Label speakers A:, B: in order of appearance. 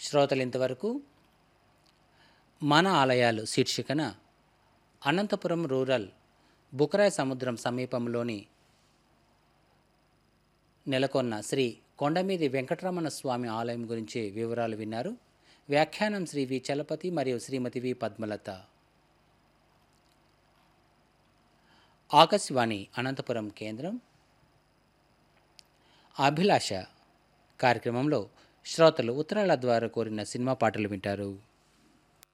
A: శ్రోతలు ఇంతవరకు మన ఆలయాలు శీర్షికన అనంతపురం రూరల్ బుకరాయ సముద్రం సమీపంలోని నెలకొన్న శ్రీ కొండమీది వెంకటరమణ స్వామి ఆలయం గురించి వివరాలు విన్నారు. వ్యాఖ్యానం శ్రీ వి చలపతి మరియు శ్రీమతి వి పద్మలత. ఆకాశవాణి అనంతపురం కేంద్రం. అభిలాష కార్యక్రమంలో శ్రోతలు ఉత్తరాల ద్వారా కోరిన సినిమా పాటలు వింటారు.